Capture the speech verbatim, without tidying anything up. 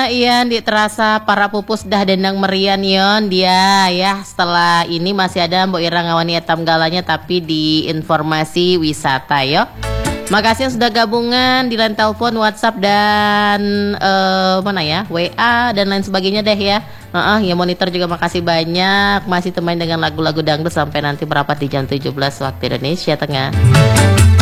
Ian di terasa para pupus dah dendang merian Yon dia ya setelah ini masih ada Mbok Ira ngawani etam galanya tapi di informasi wisata yo. Makasih yang sudah gabungan di line telepon, WhatsApp dan uh, mana ya W A dan lain sebagainya deh ya. Uh, uh, ya monitor juga makasih banyak masih teman dengan lagu-lagu dangdut sampai nanti berapa di jam tujuh belas waktu Indonesia Tengah.